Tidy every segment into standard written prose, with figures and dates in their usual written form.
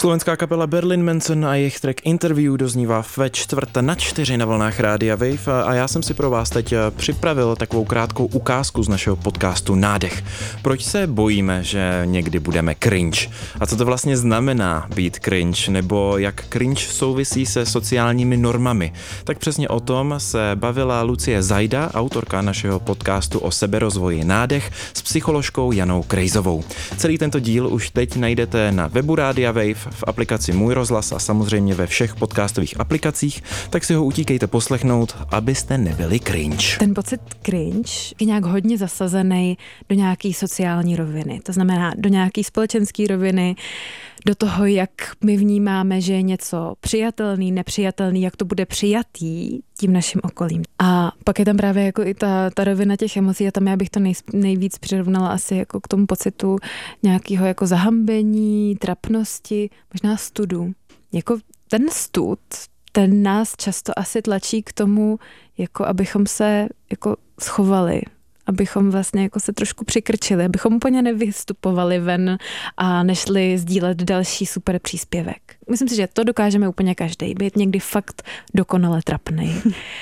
Slovenská kapela Berlin Manson a jejich track Interview doznívá ve 3:45 na vlnách Rádia Wave a já jsem si pro vás teď připravil takovou krátkou ukázku z našeho podcastu Nádech. Proč se bojíme, že někdy budeme cringe? A co to vlastně znamená být cringe? Nebo jak cringe souvisí se sociálními normami? Tak přesně o tom se bavila Lucie Zajda, autorka našeho podcastu o seberozvoji Nádech, s psycholožkou Janou Krejzovou. Celý tento díl už teď najdete na webu Rádia Wave, v aplikaci Můj rozhlas a samozřejmě ve všech podcastových aplikacích, tak si ho utíkejte poslechnout, abyste nebyli cringe. Ten pocit cringe je nějak hodně zasazený do nějaký sociální roviny, to znamená do nějaký společenské roviny, do toho, jak my vnímáme, že je něco přijatelný, nepřijatelný, jak to bude přijatý tím naším okolím. A pak je tam právě jako i ta rovina těch emocí a tam já bych to nejvíc přirovnala asi jako k tomu pocitu nějakého jako zahambení, trapnosti, možná studu. Jako ten stud, ten nás často asi tlačí k tomu, jako abychom se jako schovali, abychom vlastně jako se trošku přikrčili, abychom úplně nevystupovali ven a nešli sdílet další super příspěvek. Myslím si, že to dokážeme úplně každý, být někdy fakt dokonale trapnej.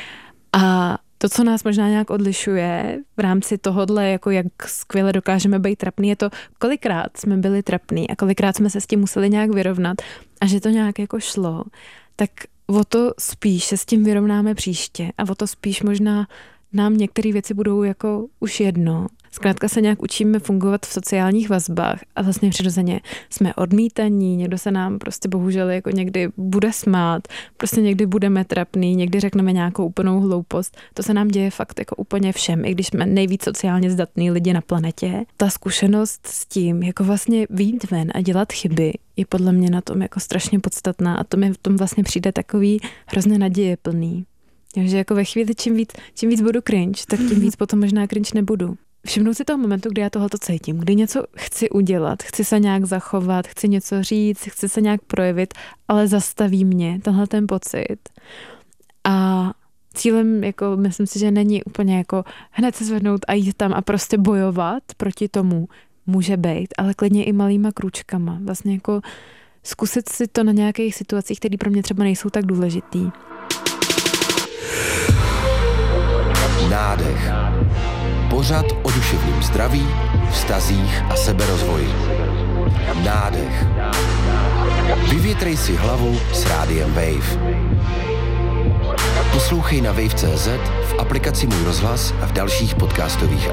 A to, co nás možná nějak odlišuje v rámci tohodle, jako jak skvěle dokážeme být trapný, je to, kolikrát jsme byli trapný a kolikrát jsme se s tím museli nějak vyrovnat a že to nějak jako šlo, tak o to spíš se s tím vyrovnáme příště a o to spíš možná nám některé věci budou jako už jedno. Zkrátka se nějak učíme fungovat v sociálních vazbách a vlastně přirozeně jsme odmítaní, někdo se nám prostě bohužel jako někdy bude smát, prostě někdy budeme trapný, někdy řekneme nějakou úplnou hloupost. To se nám děje fakt jako úplně všem, i když jsme nejvíc sociálně zdatní lidi na planetě. Ta zkušenost s tím, jako vlastně vyjít ven a dělat chyby, je podle mě na tom jako strašně podstatná a to mi v tom vlastně přijde takový hrozně nadějeplný. Takže jako ve chvíli, čím víc budu cringe, tak tím víc potom možná cringe nebudu. Všimnout si toho momentu, kdy já tohleto cítím, kdy něco chci udělat, chci se nějak zachovat, chci něco říct, chci se nějak projevit, ale zastaví mě tenhle ten pocit. A cílem, jako myslím si, že není úplně jako hned se zvednout a jít tam a prostě bojovat proti tomu, může být, ale klidně i malýma krůčkama. Vlastně jako zkusit si to na nějakých situacích, které pro mě třeba nejsou tak důležitý. Nádech. Pořad o duševním zdraví, vztazích a seberozvoji. Nádech. Vyvětrej si hlavu s Rádiem Wave. Poslouchej na wave.cz, v aplikaci Můj rozhlas a v dalších podcastových